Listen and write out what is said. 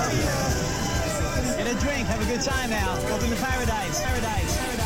Get a drink, have a good time now. Welcome to paradise.